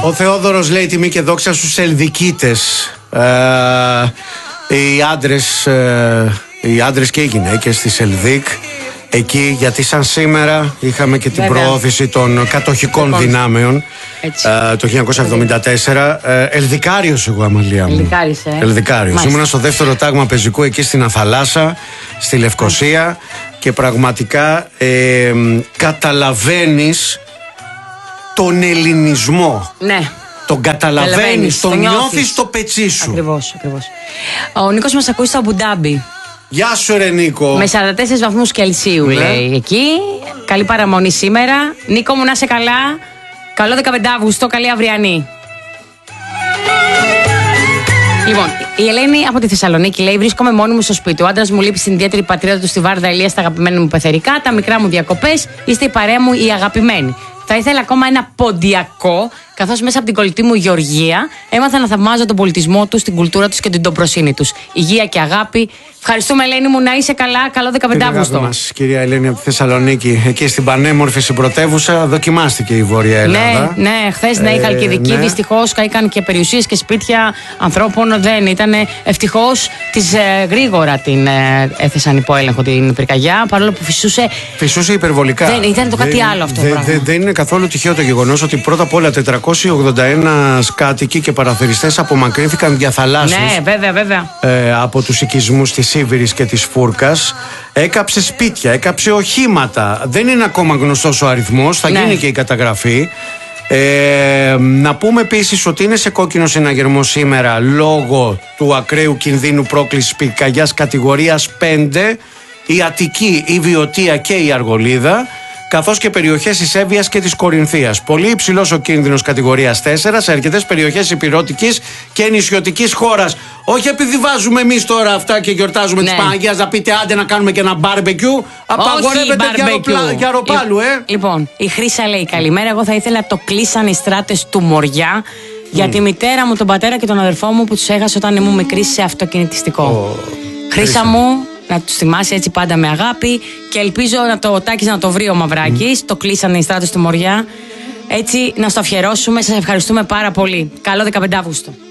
Ο Θεόδωρος λέει τιμή και δόξα στους Ελδικίτες. Οι άντρες και οι γυναίκες της Ελδίκ. Εκεί, γιατί σαν σήμερα είχαμε και την προώθηση των κατοχικών δυνάμεων το 1974. Ελδικάριος εγώ, Αμαλία μου. Ελδικάριος. Ήμουνα στο δεύτερο τάγμα πεζικού εκεί στην Αθαλάσσα, στη Λευκοσία, και πραγματικά καταλαβαίνεις τον ελληνισμό. Ναι. Τον καταλαβαίνεις, τον νιώθεις στο πετσί σου. Ακριβώς. Ο Νίκος μας ακούει στο Αμπουντάμπι. Γεια σου ρε Νίκο. Με 44 βαθμούς Κελσίου λέει εκεί. Καλή παραμονή σήμερα. Νίκο μου, να είσαι καλά. Καλό 15 Αύγουστο, καλή αυριανή. Λοιπόν, η Ελένη από τη Θεσσαλονίκη λέει: βρίσκομαι μόνη μου στο σπίτι. Ο άντρας μου λείπει στην ιδιαίτερη πατρίδα του στη Βάρδα Ηλία, στα αγαπημένα μου πεθερικά. Τα μικρά μου διακοπές. Είστε η παρέα μου η αγαπημένη. Θα ήθελα ακόμα ένα ποντιακό, καθώς μέσα από την κολλητή μου Γεωργία έμαθα να θαυμάζω τον πολιτισμό τους, την κουλτούρα τους και την τομπροσύνη τους. Υγεία και αγάπη. Ευχαριστούμε, Ελένη μου, να είσαι καλά. Καλό 15 Αύγουστο. Μας, κυρία Ελένη από τη Θεσσαλονίκη, εκεί στην πανέμορφη συμπρωτεύουσα, δοκιμάστηκε η Βόρεια Ελλάδα. Ναι, χθες η Χαλκιδική. Ναι. Δυστυχώς καήκαν και περιουσίες και σπίτια ανθρώπων. Δεν ήταν. Ευτυχώς γρήγορα την έθεσαν υπό έλεγχο την πυρκαγιά, παρόλο που φυσούσε. Φυσούσε υπερβολικά. Δεν ήταν το κάτι άλλο αυτό. Δεν είναι καθόλου τυχαίο το γεγονός ότι πρώτα απ' όλα 481 κάτοικοι και παραθεριστές απομακρύνθηκαν διαθαλάσσιους. Ναι, βέβαια. Από τους οικισμούς της Σίβηρης και της Φούρκας. Έκαψε σπίτια, έκαψε οχήματα. Δεν είναι ακόμα γνωστός ο αριθμός, θα γίνει και η καταγραφή. Να πούμε επίσης ότι είναι σε κόκκινο συναγερμό σήμερα λόγω του ακραίου κινδύνου πρόκλησης πυρκαγιάς κατηγορίας 5 η Αττική, η Βιωτία και η Αργολίδα, καθώς και περιοχές της Εύβοιας και της Κορινθίας. Πολύ υψηλός ο κίνδυνος κατηγορίας 4 σε αρκετές περιοχές ηπειρωτικής και νησιωτικής χώρας. Όχι επειδή βάζουμε εμείς τώρα αυτά και γιορτάζουμε τις Παναγίας να πείτε άντε να κάνουμε και ένα μπάρμπεκιου. Απαγορεύεται για αεροπάλου, Λοιπόν, η Χρύσα λέει καλημέρα. Εγώ θα ήθελα το κλείσαν οι στράτες του Μοριά για τη μητέρα μου, τον πατέρα και τον αδερφό μου που τους έχασα όταν ήμουν μικρή σε αυτοκινητιστικό. Χρύσα μου, να τους θυμάσαι έτσι πάντα με αγάπη και ελπίζω ο Τάκης να το βρει ο Μαυράκης. Το κλείσανε οι στράτες του Μοριά. Έτσι να στο αφιερώσουμε. Σας ευχαριστούμε πάρα πολύ. Καλό 15 Αύγουστο.